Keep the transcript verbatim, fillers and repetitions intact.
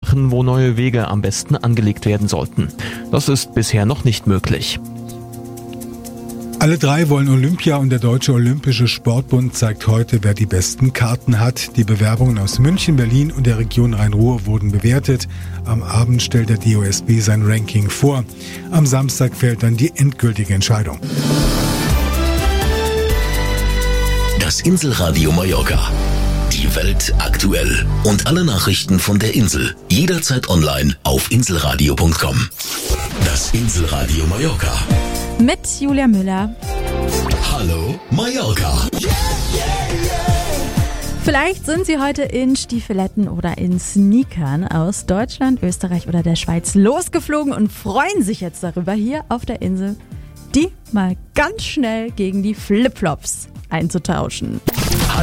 machen, wo neue Wege am besten angelegt werden sollten. Das ist bisher noch nicht möglich. Alle drei wollen Olympia und der Deutsche Olympische Sportbund zeigt heute, wer die besten Karten hat. Die Bewerbungen aus München, Berlin und der Region Rhein-Ruhr wurden bewertet. Am Abend stellt der D O S B sein Ranking vor. Am Samstag fällt dann die endgültige Entscheidung. Das Inselradio Mallorca. Die Welt aktuell. Und alle Nachrichten von der Insel. Jederzeit online auf inselradio punkt com. Das Inselradio Mallorca. Mit Julia Müller. Hallo Mallorca. Vielleicht sind Sie heute in Stiefeletten oder in Sneakern aus Deutschland, Österreich oder der Schweiz losgeflogen und freuen sich jetzt darüber, hier auf der Insel die mal ganz schnell gegen die Flipflops einzutauschen.